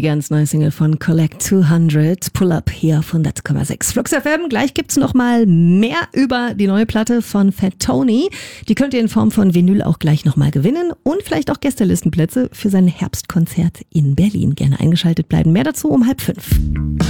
die ganz neue Single von Collect 200, Pull Up hier auf 100,6. Flux FM, gleich gibt's noch mal mehr über die neue Platte von Fat Tony. Die könnt ihr in Form von Vinyl auch gleich noch mal gewinnen und vielleicht auch Gästelistenplätze für sein Herbstkonzert in Berlin. Gerne eingeschaltet bleiben. Mehr dazu um 4:30.